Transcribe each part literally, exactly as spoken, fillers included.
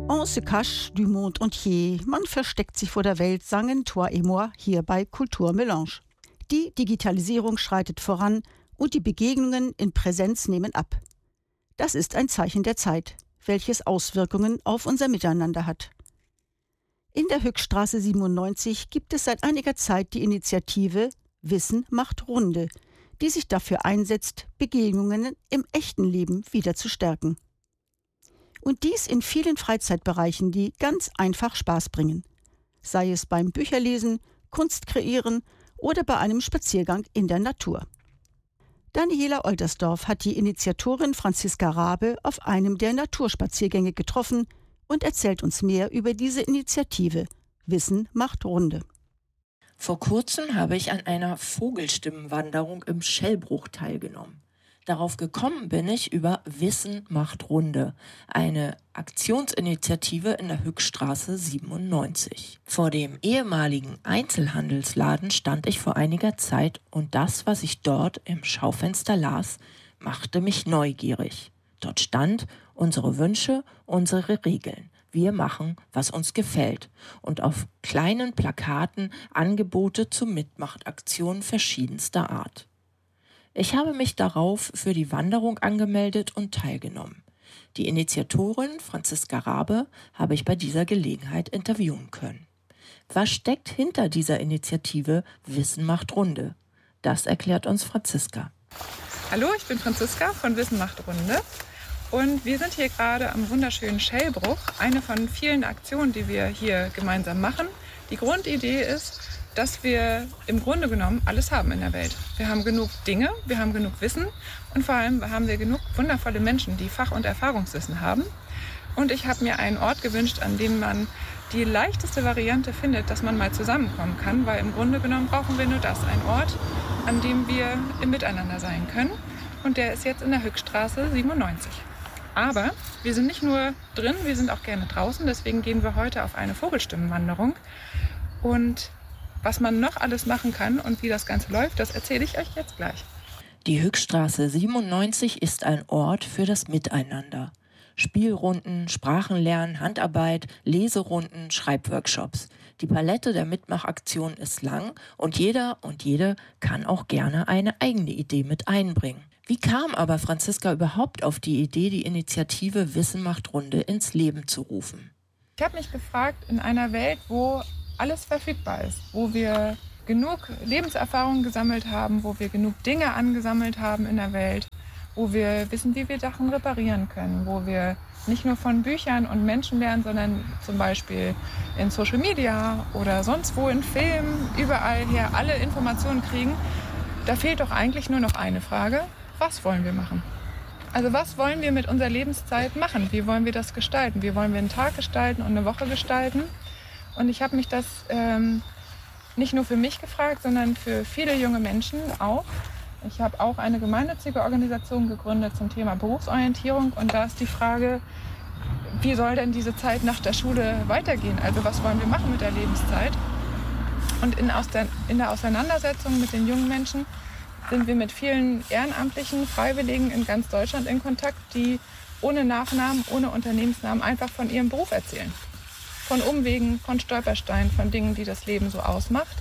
On se cache du monde entier. Man versteckt sich vor der Welt, sangen Toi et moi hier bei Kultur Melange. Die Digitalisierung schreitet voran und die Begegnungen in Präsenz nehmen ab. Das ist ein Zeichen der Zeit, welches Auswirkungen auf unser Miteinander hat. In der Hückstraße siebenundneunzig gibt es seit einiger Zeit die Initiative Wissen macht Runde, die sich dafür einsetzt, Begegnungen im echten Leben wieder zu stärken. Und dies in vielen Freizeitbereichen, die ganz einfach Spaß bringen. Sei es beim Bücherlesen, Kunst kreieren oder bei einem Spaziergang in der Natur. Daniela Oltersdorf hat die Initiatorin Franziska Rabe auf einem der Naturspaziergänge getroffen und erzählt uns mehr über diese Initiative Wissen macht Runde. Vor kurzem habe ich an einer Vogelstimmenwanderung im Schellbruch teilgenommen. Darauf gekommen bin ich über Wissen macht Runde, eine Aktionsinitiative in der Hückstraße siebenundneunzig. Vor dem ehemaligen Einzelhandelsladen stand ich vor einiger Zeit und das, was ich dort im Schaufenster las, machte mich neugierig. Dort stand: unsere Wünsche, unsere Regeln. Wir machen, was uns gefällt. Und auf kleinen Plakaten Angebote zu Mitmachtaktionen verschiedenster Art. Ich habe mich darauf für die Wanderung angemeldet und teilgenommen. Die Initiatorin Franziska Rabe habe ich bei dieser Gelegenheit interviewen können. Was steckt hinter dieser Initiative Wissen macht Runde? Das erklärt uns Franziska. Hallo, ich bin Franziska von Wissen macht Runde. Und wir sind hier gerade am wunderschönen Schellbruch, eine von vielen Aktionen, die wir hier gemeinsam machen. Die Grundidee ist, dass wir im Grunde genommen alles haben in der Welt. Wir haben genug Dinge, wir haben genug Wissen und vor allem haben wir genug wundervolle Menschen, die Fach- und Erfahrungswissen haben. Und ich habe mir einen Ort gewünscht, an dem man die leichteste Variante findet, dass man mal zusammenkommen kann, weil im Grunde genommen brauchen wir nur das, ein Ort, an dem wir im Miteinander sein können. Und der ist jetzt in der Hückstraße siebenundneunzig. Aber wir sind nicht nur drin, wir sind auch gerne draußen. Deswegen gehen wir heute auf eine Vogelstimmenwanderung. Und was man noch alles machen kann und wie das Ganze läuft, das erzähle ich euch jetzt gleich. Die Hückstraße siebenundneunzig ist ein Ort für das Miteinander. Spielrunden, Sprachenlernen, Handarbeit, Leserunden, Schreibworkshops. Die Palette der Mitmachaktion ist lang und jeder und jede kann auch gerne eine eigene Idee mit einbringen. Wie kam aber Franziska überhaupt auf die Idee, die Initiative Wissen macht Runde ins Leben zu rufen? Ich habe mich gefragt, in einer Welt, wo alles verfügbar ist, wo wir genug Lebenserfahrung gesammelt haben, wo wir genug Dinge angesammelt haben in der Welt, wo wir wissen, wie wir Sachen reparieren können, wo wir nicht nur von Büchern und Menschen lernen, sondern zum Beispiel in Social Media oder sonst wo in Filmen, überall her alle Informationen kriegen. Da fehlt doch eigentlich nur noch eine Frage: Was wollen wir machen? Also was wollen wir mit unserer Lebenszeit machen? Wie wollen wir das gestalten? Wie wollen wir einen Tag gestalten und eine Woche gestalten? Und ich habe mich das ähm, nicht nur für mich gefragt, sondern für viele junge Menschen auch. Ich habe auch eine gemeinnützige Organisation gegründet zum Thema Berufsorientierung. Und da ist die Frage, wie soll denn diese Zeit nach der Schule weitergehen? Also was wollen wir machen mit der Lebenszeit? Und in, aus der, in der Auseinandersetzung mit den jungen Menschen sind wir mit vielen ehrenamtlichen Freiwilligen in ganz Deutschland in Kontakt, die ohne Nachnamen, ohne Unternehmensnamen einfach von ihrem Beruf erzählen. Von Umwegen, von Stolpersteinen, von Dingen, die das Leben so ausmacht.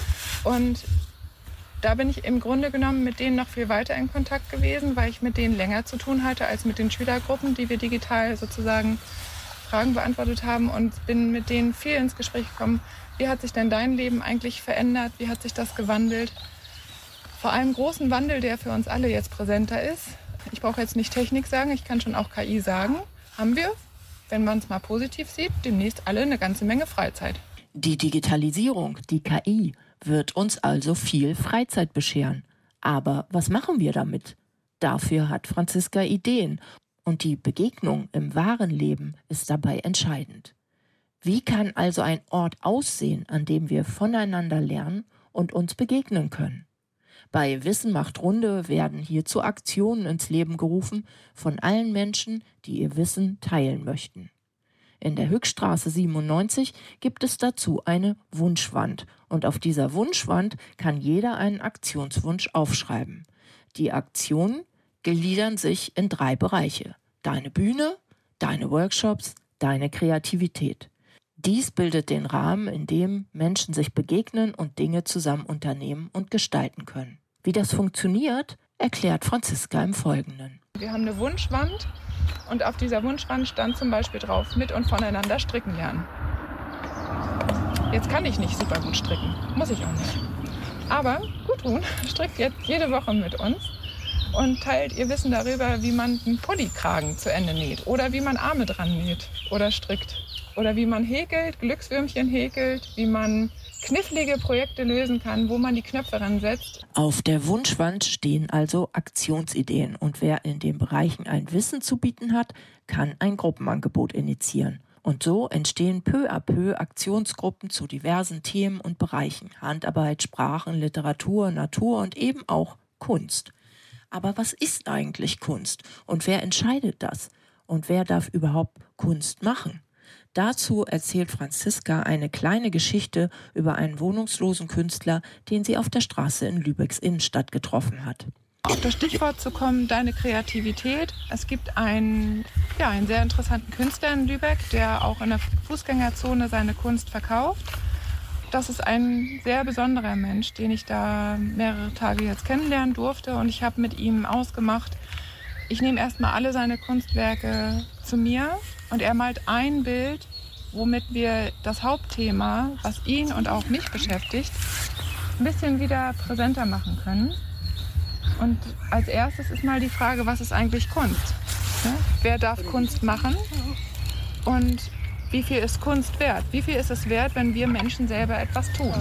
Und da bin ich im Grunde genommen mit denen noch viel weiter in Kontakt gewesen, weil ich mit denen länger zu tun hatte als mit den Schülergruppen, die wir digital sozusagen Fragen beantwortet haben, und bin mit denen viel ins Gespräch gekommen. Wie hat sich denn dein Leben eigentlich verändert? Wie hat sich das gewandelt? Vor allem großen Wandel, der für uns alle jetzt präsenter ist. Ich brauche jetzt nicht Technik sagen, ich kann schon auch K I sagen. Haben wir, wenn man es mal positiv sieht, demnächst alle eine ganze Menge Freizeit. Die Digitalisierung, die K I, wird uns also viel Freizeit bescheren. Aber was machen wir damit? Dafür hat Franziska Ideen. Und die Begegnung im wahren Leben ist dabei entscheidend. Wie kann also ein Ort aussehen, an dem wir voneinander lernen und uns begegnen können? Bei Wissen macht Runde werden hierzu Aktionen ins Leben gerufen von allen Menschen, die ihr Wissen teilen möchten. In der Hückstraße siebenundneunzig gibt es dazu eine Wunschwand und auf dieser Wunschwand kann jeder einen Aktionswunsch aufschreiben. Die Aktionen gliedern sich in drei Bereiche: deine Bühne, deine Workshops, deine Kreativität. Dies bildet den Rahmen, in dem Menschen sich begegnen und Dinge zusammen unternehmen und gestalten können. Wie das funktioniert, erklärt Franziska im Folgenden. Wir haben eine Wunschwand und auf dieser Wunschwand stand zum Beispiel drauf, mit und voneinander stricken lernen. Jetzt kann ich nicht super gut stricken, muss ich auch nicht. Aber Gudrun strickt jetzt jede Woche mit uns und teilt ihr Wissen darüber, wie man einen Pullikragen zu Ende näht oder wie man Arme dran näht oder strickt. Oder wie man häkelt, Glückswürmchen häkelt, wie man knifflige Projekte lösen kann, wo man die Knöpfe ransetzt. Auf der Wunschwand stehen also Aktionsideen und wer in den Bereichen ein Wissen zu bieten hat, kann ein Gruppenangebot initiieren. Und so entstehen peu à peu Aktionsgruppen zu diversen Themen und Bereichen. Handarbeit, Sprachen, Literatur, Natur und eben auch Kunst. Aber was ist eigentlich Kunst? Und wer entscheidet das? Und wer darf überhaupt Kunst machen? Dazu erzählt Franziska eine kleine Geschichte über einen wohnungslosen Künstler, den sie auf der Straße in Lübecks Innenstadt getroffen hat. Auf das Stichwort zu kommen, deine Kreativität. Es gibt einen, ja, einen sehr interessanten Künstler in Lübeck, der auch in der Fußgängerzone seine Kunst verkauft. Das ist ein sehr besonderer Mensch, den ich da mehrere Tage jetzt kennenlernen durfte. Und ich habe mit ihm ausgemacht, ich nehme erstmal alle seine Kunstwerke zu mir und er malt ein Bild, womit wir das Hauptthema, was ihn und auch mich beschäftigt, ein bisschen wieder präsenter machen können. Und als erstes ist mal die Frage, was ist eigentlich Kunst? Ja? Wer darf Kunst machen? Und wie viel ist Kunst wert? Wie viel ist es wert, wenn wir Menschen selber etwas tun?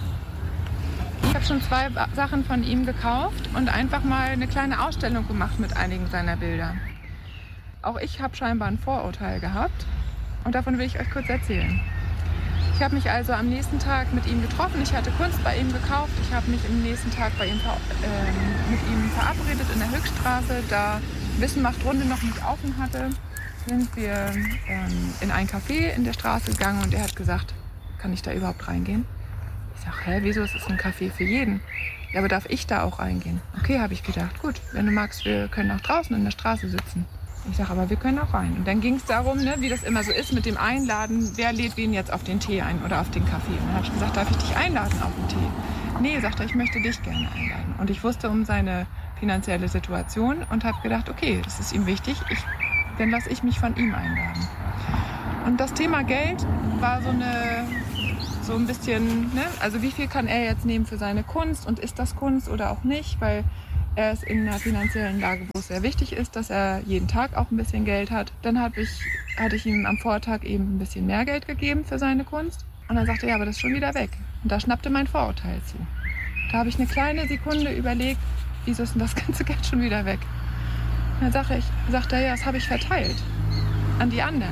Ich habe schon zwei Sachen von ihm gekauft und einfach mal eine kleine Ausstellung gemacht mit einigen seiner Bilder. Auch ich habe scheinbar ein Vorurteil gehabt und davon will ich euch kurz erzählen. Ich habe mich also am nächsten Tag mit ihm getroffen. Ich hatte Kunst bei ihm gekauft. Ich habe mich am nächsten Tag bei ihm, äh, mit ihm verabredet in der Höchststraße. Da Wissen macht Runde noch nicht offen hatte, sind wir ähm, in ein Café in der Straße gegangen und er hat gesagt, kann ich da überhaupt reingehen? Ich sage, hä, wieso? Es ist ein Café für jeden. Ja, aber darf ich da auch reingehen? Okay, habe ich gedacht. Gut, wenn du magst, wir können auch draußen in der Straße sitzen. Ich sage, aber wir können auch rein. Und dann ging es darum, ne, wie das immer so ist mit dem Einladen, wer lädt wen jetzt auf den Tee ein oder auf den Kaffee. Und dann habe ich gesagt, darf ich dich einladen auf den Tee? Nee, sagt er, ich möchte dich gerne einladen. Und ich wusste um seine finanzielle Situation und habe gedacht, okay, das ist ihm wichtig, ich, dann lasse ich mich von ihm einladen. Und das Thema Geld war so eine... So ein bisschen, ne? Also wie viel kann er jetzt nehmen für seine Kunst und ist das Kunst oder auch nicht, weil er ist in einer finanziellen Lage, wo es sehr wichtig ist, dass er jeden Tag auch ein bisschen Geld hat. Dann hab ich, hatte ich ihm am Vortag eben ein bisschen mehr Geld gegeben für seine Kunst und dann sagte er, ja, aber das ist schon wieder weg. Und da schnappte mein Vorurteil zu. Da habe ich eine kleine Sekunde überlegt, wieso ist denn das ganze Geld schon wieder weg? Und dann sagte, ich, sagte er, ja, das habe ich verteilt an die anderen,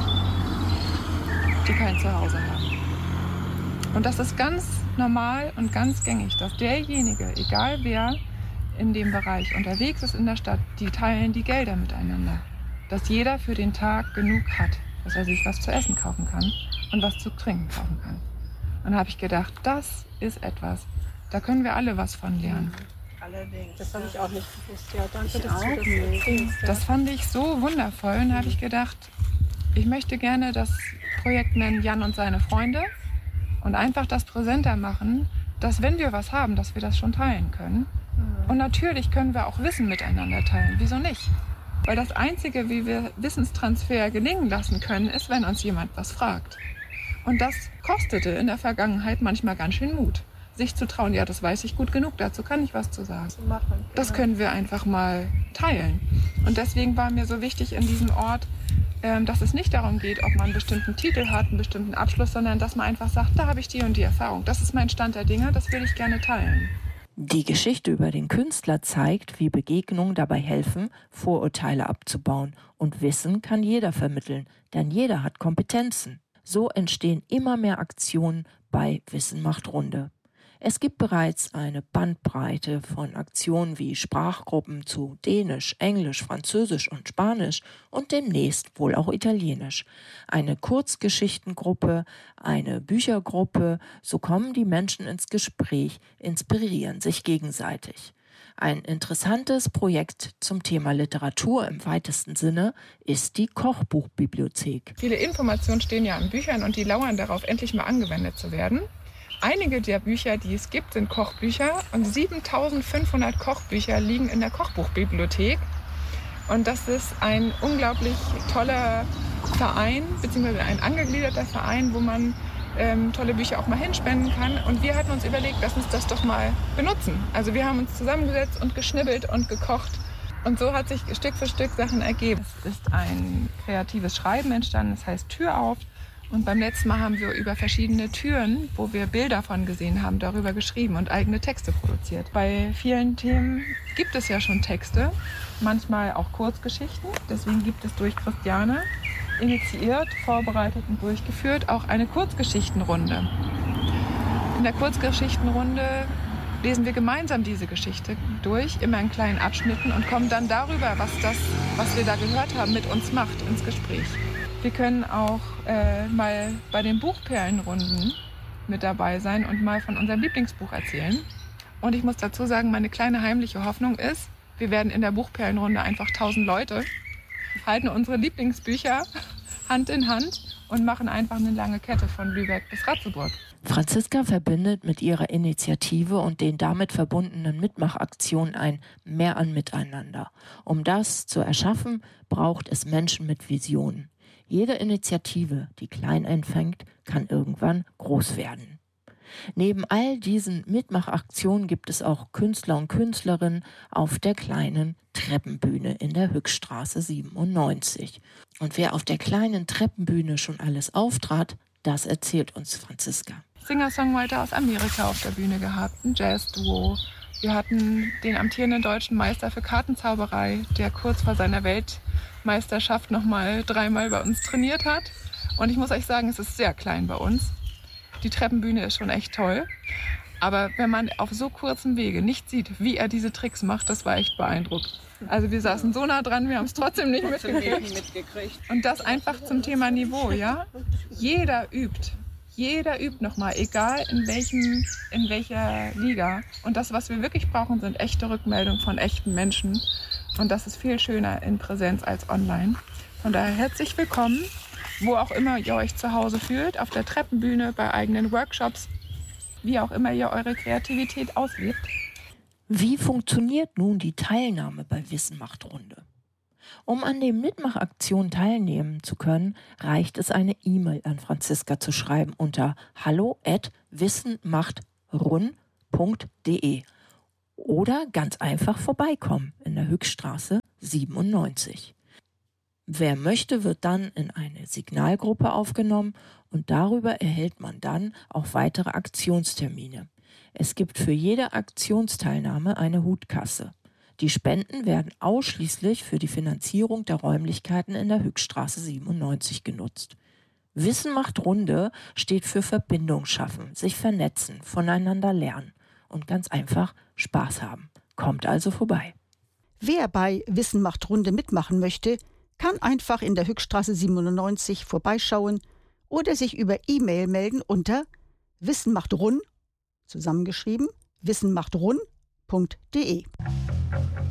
die kein Zuhause haben. Und das ist ganz normal und ganz gängig, dass derjenige, egal wer in dem Bereich unterwegs ist in der Stadt, die teilen die Gelder miteinander. Dass jeder für den Tag genug hat, dass er sich was zu essen kaufen kann und was zu trinken kaufen kann. Und da habe ich gedacht, das ist etwas, da können wir alle was von lernen. Allerdings, das habe ich auch nicht gewusst. Ja, danke, ich dass auch du das erzählst. Das fand ich so wundervoll und da habe ich gedacht, ich möchte gerne das Projekt nennen Jan und seine Freunde. Und einfach das präsenter machen, dass wenn wir was haben, dass wir das schon teilen können. Und natürlich können wir auch Wissen miteinander teilen. Wieso nicht? Weil das Einzige, wie wir Wissenstransfer gelingen lassen können, ist, wenn uns jemand was fragt. Und das kostete in der Vergangenheit manchmal ganz schön Mut. Sich zu trauen, ja, das weiß ich gut genug, dazu kann ich was zu sagen. Das können wir einfach mal teilen. Und deswegen war mir so wichtig in diesem Ort, dass es nicht darum geht, ob man einen bestimmten Titel hat, einen bestimmten Abschluss, sondern dass man einfach sagt, da habe ich die und die Erfahrung. Das ist mein Stand der Dinge, das will ich gerne teilen. Die Geschichte über den Künstler zeigt, wie Begegnungen dabei helfen, Vorurteile abzubauen. Und Wissen kann jeder vermitteln, denn jeder hat Kompetenzen. So entstehen immer mehr Aktionen bei Wissen macht Runde. Es gibt bereits eine Bandbreite von Aktionen wie Sprachgruppen zu Dänisch, Englisch, Französisch und Spanisch und demnächst wohl auch Italienisch. Eine Kurzgeschichtengruppe, eine Büchergruppe, so kommen die Menschen ins Gespräch, inspirieren sich gegenseitig. Ein interessantes Projekt zum Thema Literatur im weitesten Sinne ist die Kochbuchbibliothek. Viele Informationen stehen ja in Büchern und die lauern darauf, endlich mal angewendet zu werden. Einige der Bücher, die es gibt, sind Kochbücher und siebentausendfünfhundert Kochbücher liegen in der Kochbuchbibliothek. Und das ist ein unglaublich toller Verein, beziehungsweise ein angegliederter Verein, wo man ähm, tolle Bücher auch mal hinspenden kann. Und wir hatten uns überlegt, lass uns das doch mal benutzen. Also wir haben uns zusammengesetzt und geschnibbelt und gekocht. Und so hat sich Stück für Stück Sachen ergeben. Es ist ein kreatives Schreiben entstanden, das heißt Tür auf. Und beim letzten Mal haben wir über verschiedene Türen, wo wir Bilder von gesehen haben, darüber geschrieben und eigene Texte produziert. Bei vielen Themen gibt es ja schon Texte, manchmal auch Kurzgeschichten. Deswegen gibt es durch Christiane initiiert, vorbereitet und durchgeführt auch eine Kurzgeschichtenrunde. In der Kurzgeschichtenrunde lesen wir gemeinsam diese Geschichte durch, immer in kleinen Abschnitten und kommen dann darüber, was das, was wir da gehört haben, mit uns macht, ins Gespräch. Wir können auch äh, mal bei den Buchperlenrunden mit dabei sein und mal von unserem Lieblingsbuch erzählen. Und ich muss dazu sagen, meine kleine heimliche Hoffnung ist, wir werden in der Buchperlenrunde einfach tausend Leute, halten unsere Lieblingsbücher Hand in Hand und machen einfach eine lange Kette von Lübeck bis Ratzeburg. Franziska verbindet mit ihrer Initiative und den damit verbundenen Mitmachaktionen ein Mehr an Miteinander. Um das zu erschaffen, braucht es Menschen mit Visionen. Jede Initiative, die klein anfängt, kann irgendwann groß werden. Neben all diesen Mitmachaktionen gibt es auch Künstler und Künstlerinnen auf der kleinen Treppenbühne in der Hückstraße siebenundneunzig. Und wer auf der kleinen Treppenbühne schon alles auftrat, das erzählt uns Franziska. Singer-Songwriter aus Amerika auf der Bühne gehabt, ein Jazz-Duo. Wir hatten den amtierenden deutschen Meister für Kartenzauberei, der kurz vor seiner Weltmeisterschaft noch mal dreimal bei uns trainiert hat. Und ich muss euch sagen, es ist sehr klein bei uns. Die Treppenbühne ist schon echt toll. Aber wenn man auf so kurzem Wege nicht sieht, wie er diese Tricks macht, das war echt beeindruckend. Also wir saßen so nah dran, wir haben es trotzdem nicht mitgekriegt. Und das einfach zum Thema Niveau, ja? Jeder übt. Jeder übt nochmal, egal in, welchem, in welcher Liga. Und das, was wir wirklich brauchen, sind echte Rückmeldungen von echten Menschen. Und das ist viel schöner in Präsenz als online. Von daher herzlich willkommen, wo auch immer ihr euch zu Hause fühlt, auf der Treppenbühne, bei eigenen Workshops, wie auch immer ihr eure Kreativität auslebt. Wie funktioniert nun die Teilnahme bei Wissen macht Runde? Um an den Mitmachaktionen teilnehmen zu können, reicht es, eine E-Mail an Franziska zu schreiben unter hallo at wissenmachtrun punkt de oder ganz einfach vorbeikommen in der Hückstraße siebenundneunzig. Wer möchte, wird dann in eine Signalgruppe aufgenommen und darüber erhält man dann auch weitere Aktionstermine. Es gibt für jede Aktionsteilnahme eine Hutkasse. Die Spenden werden ausschließlich für die Finanzierung der Räumlichkeiten in der Hückstraße siebenundneunzig genutzt. Wissen macht Runde steht für Verbindung schaffen, sich vernetzen, voneinander lernen und ganz einfach Spaß haben. Kommt also vorbei. Wer bei Wissen macht Runde mitmachen möchte, kann einfach in der Hückstraße siebenundneunzig vorbeischauen oder sich über E-Mail melden unter wissenmachtrun, zusammengeschrieben, wissenmachtrun punkt de.